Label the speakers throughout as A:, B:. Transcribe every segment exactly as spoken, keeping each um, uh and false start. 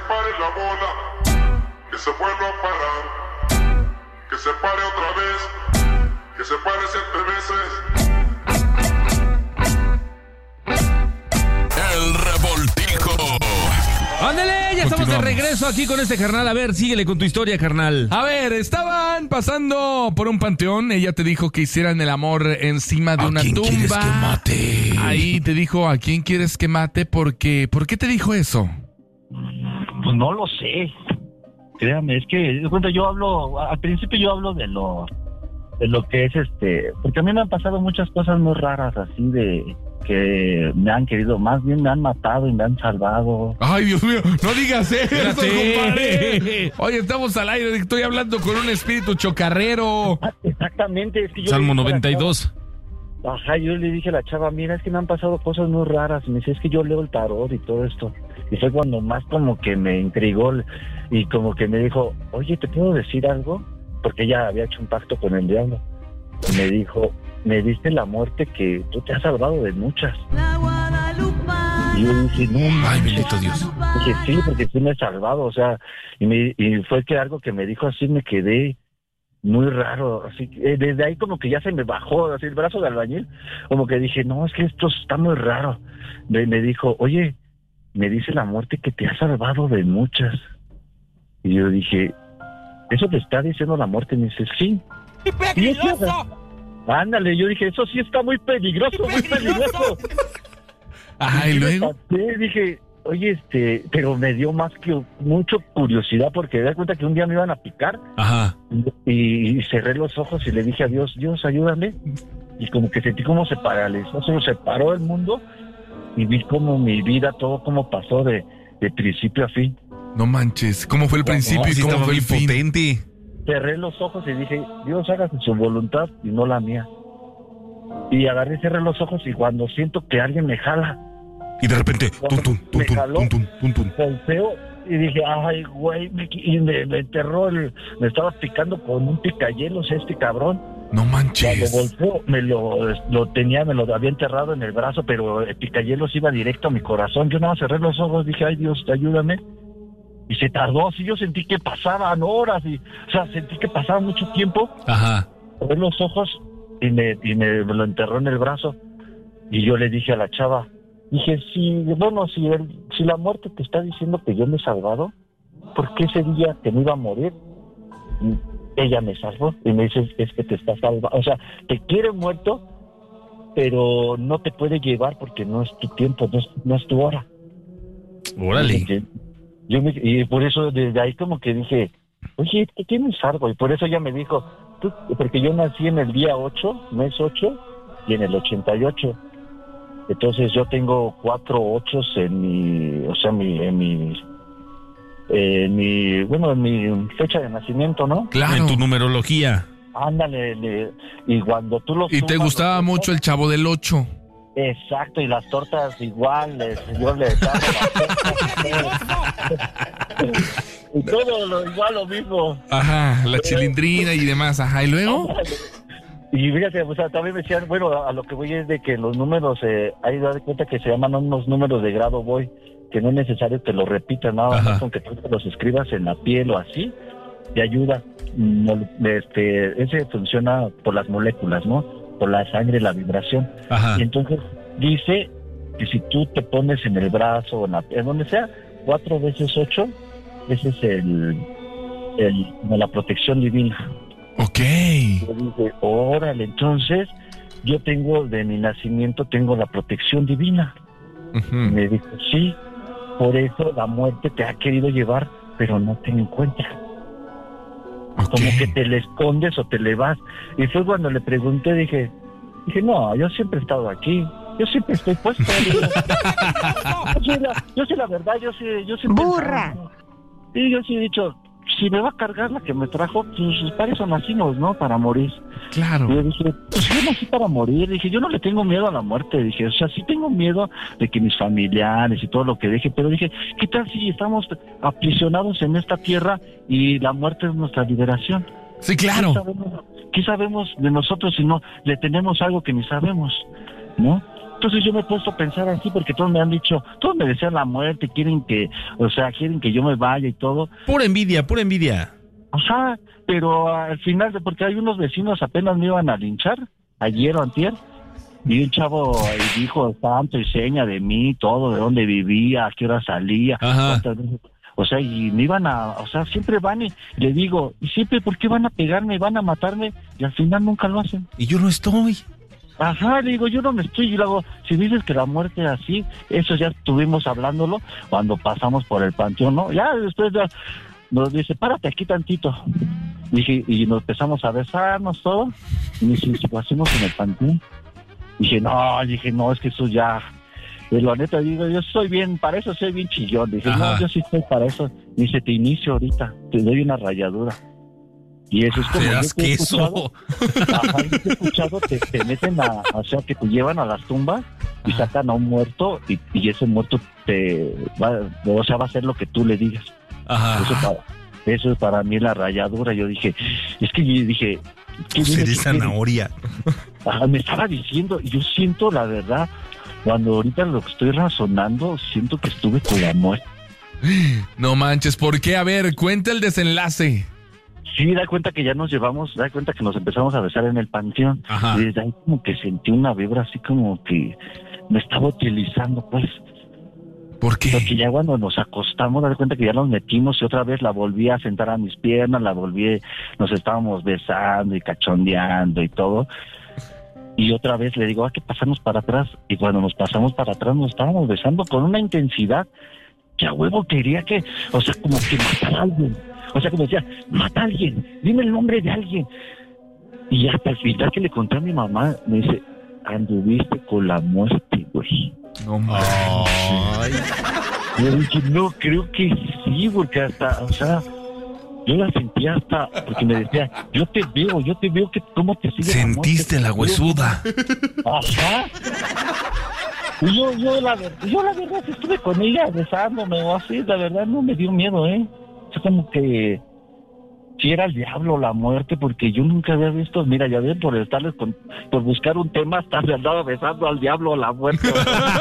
A: pare la bola, que se vuelva a parar, que se pare otra vez, que se pare siete veces.
B: El Revoltijo.
C: ¡Ándale! Ya estamos de regreso aquí con este carnal. A ver, síguele con tu historia, carnal.
D: A ver, estaban pasando por un panteón. Ella te dijo que hicieran el amor encima de
B: ¿A
D: una
B: quién
D: tumba.
B: quieres que mate?
D: Ahí te dijo, ¿a quién quieres que mate? Porque, ¿por qué te dijo eso?
E: Pues no lo sé. Créame, es que de cuenta, yo hablo, al principio yo hablo de lo de lo que es este, porque a mí me han pasado muchas cosas muy raras así de que me han querido, más bien me han matado y me han salvado.
D: Ay, Dios mío, no digas eso,
C: Espérate.
D: compadre. Oye, estamos al aire, estoy hablando con un espíritu chocarrero.
E: Ah, exactamente, es que yo
C: Salmo
E: le dije a la
C: noventa y dos.
E: chava- Ajá, yo le dije a la chava, mira, es que me han pasado cosas muy raras. Y me dice, es que yo leo el tarot y todo esto. Y fue cuando más como que me intrigó y como que me dijo, oye, ¿te puedo decir algo? Porque ella había hecho un pacto con el diablo. Y me dijo, me diste la muerte que tú te has salvado de muchas. Y yo dije, no,
B: Ay,
E: manches.
B: bendito Dios.
E: Dije, sí, porque sí me he salvado, o sea, y, me, y fue que algo que me dijo así me quedé muy raro, así que, eh, desde ahí como que ya se me bajó, así el brazo de albañil, como que dije, no, es que esto está muy raro. Me, me dijo, oye, me dice la muerte que te ha salvado de muchas. Y yo dije, ¿eso te está diciendo la muerte? Y me dice, sí. ¡Qué peligroso! Ándale, yo dije, eso sí está muy peligroso, muy peligroso.
D: Ay,
E: Y
D: luego.
E: me pasé, dije, oye, este, pero me dio más que mucho curiosidad porque me da cuenta que un día me iban a picar.
C: Ajá.
E: Y, y cerré los ojos y le dije a Dios, Dios, ayúdame. Y como que sentí como se paralizó, se me separó el mundo y vi como mi vida, todo como pasó de, de principio a fin.
D: No manches, ¿cómo fue el principio
B: No,
D: y
B: sí
D: cómo
B: estaba
D: fue el
B: bien
D: fin?
B: potente.
E: Cerré los ojos y dije, Dios, hágase su voluntad y no la mía. Y agarré y cerré los ojos y cuando siento que alguien me jala,
B: Y de repente, tum, tum, tum,
E: Me
B: tum,
E: jaló.
B: tum, tum, tum, tum.
E: golpeo y dije, ay, güey, me, y me, me enterró, el, me estaba picando con un picayelos este cabrón.
D: No
E: Cuando
D: manches.
E: golpeó, me lo, lo tenía, me lo había enterrado en el brazo, pero el picayelos iba directo a mi corazón. Yo nada más cerré los ojos, dije, ay, Dios, ayúdame. Y se tardó, así yo sentí que pasaban horas, y, o sea, sentí que pasaba mucho tiempo.
C: Ajá.
E: Cerré los ojos y me, y me, me lo enterró en el brazo. Y yo le dije a la chava, dije, si, bueno, si, el, si la muerte te está diciendo que yo me he salvado, ¿por qué ese día que me iba a morir, ella me salvó? Y me dice, es que te está salvando, o sea, te quiere muerto, pero no te puede llevar porque no es tu tiempo, no es, no es tu hora.
C: Órale.
E: Yo, yo me, y por eso desde ahí como que dije, oye, ¿qué tienes algo? Y por eso ella me dijo, tú, porque yo nací en el día ocho, mes ocho, y en el ochenta y ocho. Entonces yo tengo cuatro ochos en mi, o sea, mi, en mi, en mi, bueno, en mi fecha de nacimiento, ¿no?
D: Claro.
C: En tu numerología.
E: Ándale, le- y cuando tú los
D: Y te
E: sumas,
D: gustaba
E: los-
D: mucho el Chavo del Ocho.
E: Exacto, y las tortas iguales, yo le daba y todo lo igual, lo mismo.
D: Ajá, la chilindrina y demás. Ajá, ¿y luego?
E: Y fíjate, o sea, también me decían, bueno, a, a lo que voy es de que los números, eh, hay que dar cuenta que se llaman unos números de grado voy, que no es necesario que los repitas, nada
C: Ajá.
E: más con que tú los escribas en la piel o así, te ayuda. Mol- Este, ese funciona por las moléculas, ¿no? Por la sangre, la vibración.
C: Ajá.
E: Y entonces dice que si tú te pones en el brazo, en, la, en donde sea, cuatro veces ocho, ese es el, el, como la protección divina.
D: Ok.
E: Yo dije, órale, entonces yo tengo, de mi nacimiento, tengo la protección divina. Y
D: Ujú.
E: me dijo, sí, por eso la muerte te ha querido llevar, pero no te encuentra.
D: Ok.
E: Como que te le escondes o te le vas. Y fue cuando le pregunté, dije, dije, no, yo siempre he estado aquí, yo siempre estoy puesto. Digo, yo, sé la, yo sé la verdad, yo sé, yo sé
F: Burra.
E: pensar, ¿no? Y yo sí he dicho, si me va a cargar la que me trajo, pues para eso nacimos, ¿no? Para morir. Y
D: Claro.
E: yo dije, pues yo nací para morir. Dije, yo no le tengo miedo a la muerte. Dije, o sea, sí tengo miedo de que mis familiares y todo lo que deje, pero dije, ¿qué tal si estamos aprisionados en esta tierra y la muerte es nuestra liberación?
D: Sí,
E: ¿Qué
D: claro.
E: sabemos, qué sabemos de nosotros si no le tenemos algo que ni sabemos, ¿no? Entonces yo me he puesto a pensar así porque todos me han dicho, todos me desean la muerte, quieren que, o sea, quieren que yo me vaya y todo.
C: Pura envidia, pura envidia.
E: Ajá, pero al final, porque hay unos vecinos apenas me iban a linchar, ayer o antier, y un chavo dijo tanto y seña de mí, todo, de dónde vivía, a qué hora salía, cuántas veces, o sea, y me iban a, o sea, siempre van y le digo, y siempre, ¿por qué van a pegarme, van a matarme? Y al final nunca lo hacen.
C: Y yo no estoy.
E: Ajá, le digo, yo no me estoy, y luego, si dices que la muerte es así, eso ya estuvimos hablándolo cuando pasamos por el panteón, ¿no? Ya después ya nos dice, párate aquí tantito. Dije, y nos empezamos a besarnos todo, y me dice, ¿lo hacemos en el panteón? Dije, no, dije, no, es que eso ya, de la neta, digo, yo soy bien, para eso soy bien chillón. Dije, Ajá. no, yo sí estoy para eso. Dice, te inicio ahorita, te doy una rayadura. Y eso es como yo te he escuchado, ajá, yo te he escuchado, te, te meten a, o sea, que te llevan a las tumbas y ajá. sacan a un muerto y, y ese muerto te va, o sea, va a hacer lo que tú le digas. Ajá. Eso para, eso es para mí la rayadura. Yo dije, es que yo dije,
C: seré zanahoria.
E: Ajá, me estaba diciendo, yo siento la verdad, cuando ahorita lo que estoy razonando, siento que estuve con la muerte.
D: No manches, ¿por qué? A ver, cuenta el desenlace.
E: Sí, da cuenta que ya nos llevamos, da cuenta que nos empezamos a besar en el panteón. Ajá. Y desde ahí como que sentí una vibra así como que me estaba utilizando, pues.
D: ¿Por qué?
E: Porque ya cuando nos acostamos, da cuenta que ya nos metimos y otra vez la volví a sentar a mis piernas, la volví, nos estábamos besando y cachondeando y todo. Y otra vez le digo, hay que pasarnos para atrás. Y cuando nos pasamos para atrás nos estábamos besando con una intensidad que a huevo quería que, o sea, como que matar a alguien. O sea, como decía, mata a alguien, dime el nombre de alguien. Y hasta el final que le conté a mi mamá, me dice, anduviste con la muerte, güey.
D: No mames.
E: Yo dije, no, creo que sí, porque hasta, o sea, yo la sentía hasta, porque me decía, yo te veo, yo te veo que cómo te sigue la muerte.
C: Sentiste la huesuda.
E: Ajá. Y yo, yo la verdad, yo la verdad estuve con ella besándome o así, la verdad no me dio miedo, ¿eh? Es como que si era el diablo, la muerte, porque yo nunca había visto, mira, ya ven, por estarles con, por buscar un tema, hasta me andaba besando al diablo, a la muerte.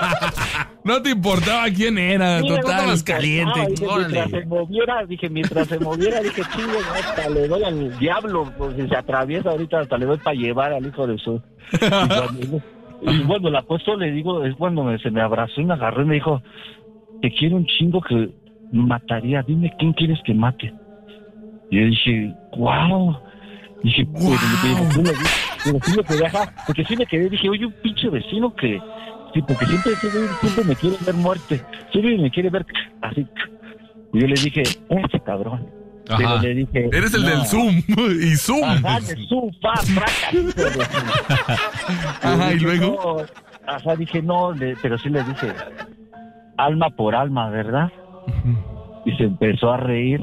D: No te importaba quién era, sí, total,
C: más caliente.
E: Dije, mientras se moviera, dije, mientras se moviera, dije, chingue, hasta le doy al diablo, pues si se atraviesa ahorita, hasta le doy para llevar al hijo de su... Y cuando, y cuando la puesto le digo, es cuando me, se me abrazó y me agarró y me dijo, te quiero un chingo que mataría, dime quién quieres que mate. Y yo dije, wow. Dije, wow. Pero, pero sí me quedé, ajá, porque sí me quedé, dije, oye, un pinche vecino que, sí, porque siempre, siempre me quiere ver muerte, siempre me quiere ver así. Y yo le dije, ese cabrón.
D: Ajá.
E: Pero le dije,
D: eres el no. del Zoom, y Zoom.
E: Ajá, de Zoom, fa, fraca.
D: Ajá, y
E: dije,
D: luego.
E: No, ajá, dije, no, le, pero sí le dije, alma por alma, ¿verdad? Y se empezó a reír.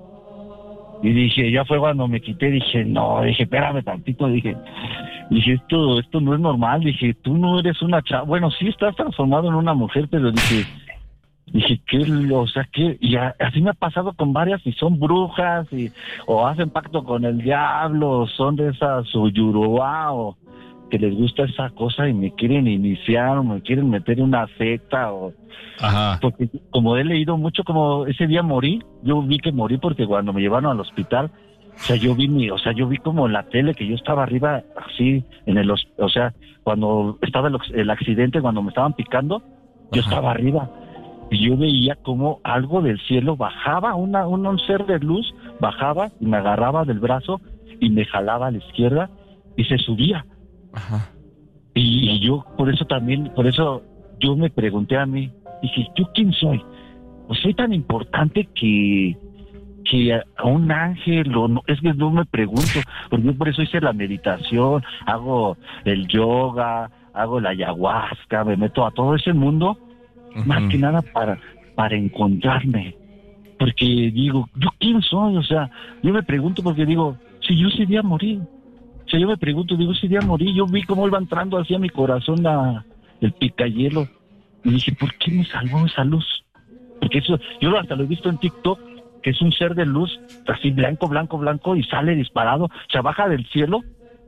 E: Y dije, ya fue cuando me quité, dije, no, dije, espérame tantito, dije, dije, esto, esto no es normal, dije, tú no eres una chava, bueno, sí estás transformado en una mujer, pero dije, dije, ¿qué? O sea, ¿qué? Y a, así me ha pasado con varias, y son brujas, y o hacen pacto con el diablo, o son de esas, o yoruba, o que les gusta esa cosa y me quieren iniciar, o me quieren meter en una secta, o... Ajá. Porque como he leído mucho, como ese día morí, yo vi que morí porque cuando me llevaron al hospital, o sea, yo vi mi, o sea, yo vi como en la tele que yo estaba arriba, así, en el, o sea, cuando estaba el, el accidente, cuando me estaban picando, yo Ajá. estaba arriba, y yo veía como algo del cielo bajaba, una, un, un ser de luz bajaba y me agarraba del brazo y me jalaba a la izquierda y se subía. Ajá. Y, y yo, por eso también, por eso yo me pregunté a mí, dije, ¿yo quién soy? Pues soy tan importante que, que a, a un ángel, o no, es que no me pregunto, porque yo por eso hice la meditación, hago el yoga, hago la ayahuasca, me meto a todo ese mundo, uh-huh. más que nada para, para encontrarme, porque digo, ¿yo quién soy? O sea, yo me pregunto porque digo, si yo ese día morí, o sea, yo me pregunto, digo, ese día morí, yo vi cómo iba entrando hacia mi corazón la, el picayelo. Y dije, ¿por qué me salvó esa luz? Porque eso, yo hasta lo he visto en TikTok, que es un ser de luz, así blanco, blanco, blanco, y sale disparado, se baja del cielo,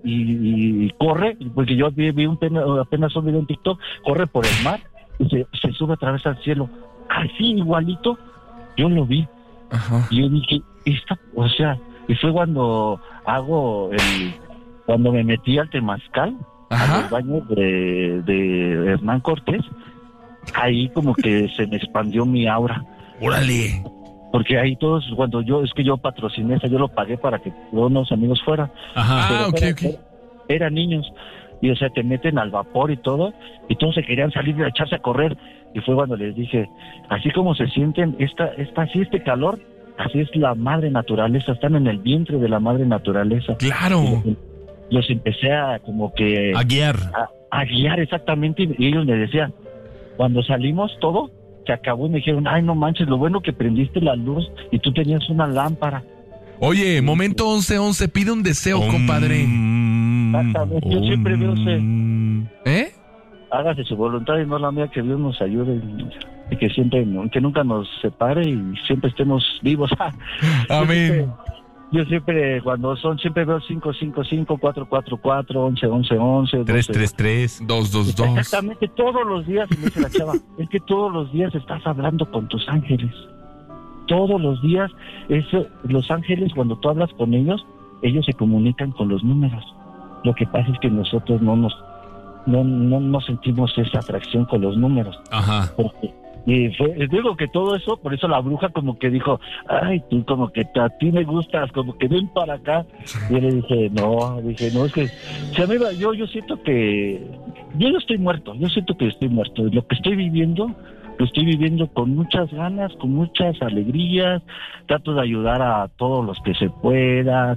E: y, y corre, porque yo vi, vi un pena, apenas un video en TikTok, corre por el mar y se, se sube otra vez al cielo. Así, igualito, yo lo vi.
D: Ajá.
E: Y yo dije, esta, o sea, y fue cuando hago el, cuando me metí al Temazcal,
D: Ajá.
E: a los baños de, de Hernán Cortés, ahí como que se me expandió mi aura.
C: Órale.
E: Porque ahí todos, cuando yo, es que yo patrociné eso, yo lo pagué para que unos amigos fueran.
C: Ajá.
E: Pero
D: Ah, ok,
E: eran,
D: ok.
E: eran niños. Y o sea, te meten al vapor y todo, y todos se querían salir y echarse a correr. Y fue cuando les dije, así como se sienten, esta, esta, así este calor, así es la madre naturaleza, están en el vientre de la madre naturaleza.
D: Claro.
E: Y los empecé a como que
C: A guiar.
E: a, a guiar exactamente, y ellos me decían, cuando salimos todo, se acabó y me dijeron, ay, no manches, lo bueno que prendiste la luz y tú tenías una lámpara.
D: Oye, momento once once, pide un deseo, compadre.
E: Exactamente, yo siempre veo ese,
D: ¿Eh?
E: hágase su voluntad y no la mía, que Dios nos ayude y, y que siempre, que nunca nos separe y siempre estemos vivos.
D: Amén.
E: Yo siempre, cuando son, siempre veo cinco cinco cinco, cuatro cuatro cuatro, once once once,
C: tres tres tres.
D: Dos, dos, dos.
E: exactamente, todos los días, y me dice la chava, es que todos los días estás hablando con tus ángeles. Todos los días, eso, los ángeles, cuando tú hablas con ellos, ellos se comunican con los números. Lo que pasa es que nosotros no nos, no, no, no sentimos esa atracción con los números.
C: Ajá.
E: Porque, y fue, les digo que todo eso, por eso la bruja como que dijo, ay, tú como que a ti me gustas, como que ven para acá. Y yo le dije, no, dije, no, es que, si a mí va, yo, yo siento que, yo no estoy muerto, yo siento que estoy muerto. Lo que estoy viviendo, lo estoy viviendo con muchas ganas, con muchas alegrías, trato de ayudar a todos los que se puedan.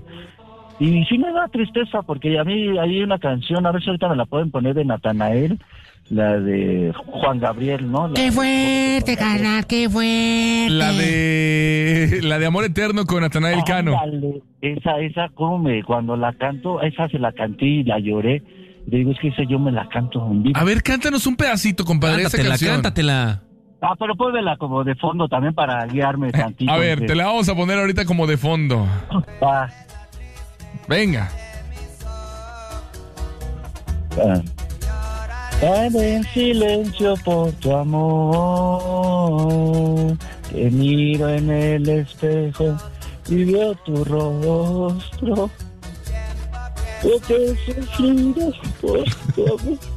E: Y sí me da tristeza, porque a mí hay una canción, a ver si ahorita me la pueden poner, de Natanael, la de Juan Gabriel, ¿no? La,
F: ¡Qué fuerte, carnal! ¡Qué fuerte!
D: La de la de Amor Eterno con Natanael Cano.
E: Ándale, esa, esa, como me, cuando la canto, esa se la canté y la lloré. Le digo, es que esa yo me la canto en vivo.
D: A ver, cántanos un pedacito, compadre, esa
C: Cántatela,
D: canción.
C: cántatela.
E: Ah, pero pónmela como de fondo también para guiarme tantito.
D: A ver,
E: que-
D: te la vamos a poner ahorita como de fondo.
E: Ah,
D: Venga.
E: ah. Ando en silencio por tu amor, te miro en el espejo y veo tu rostro. Porque he sufrido por tu amor.